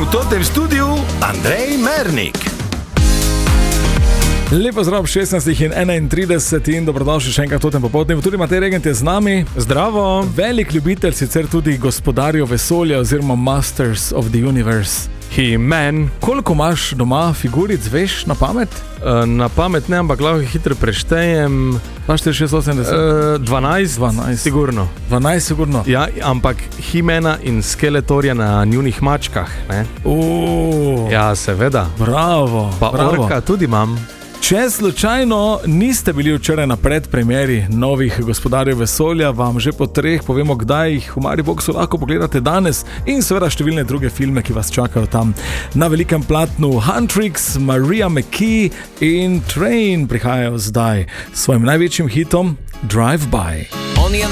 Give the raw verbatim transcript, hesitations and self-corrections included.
v totem studiu Andrej Mernik. Lepo zdrav, šestnajst in enaintrideset in dobrodošli še enkrat v totem popoldnevu. Tudi Matej Regent je z nami. Zdravo. Velik ljubitelj, sicer tudi gospodarjev vesolja oziroma Masters of the Universe. He-Man. Koliko imaš doma figuric, veš, na pamet? Uh, na pamet ne, ampak lahko hitro preštejem. Pa štiri, šest, osemdeset? Uh, dvanajst. dvanajst. Sigurno. dvanajst, sigurno. Ja, ampak He-Mana in Skeletorja na njunih mačkah, ne? Uuu. Ja, seveda. Bravo. Pa bravo. Orka tudi imam. Če slučajno niste bili včeraj na predpremieri novih gospodarjev vesolja, vam že po treh povemo, kdaj jih v Mariboxu lahko pogledate danes in seveda številne druge filme, ki vas čakajo tam na velikem platnu. Huntrix, Maria McKee in Train prihajajo zdaj s svojim največjim hitom Drive By.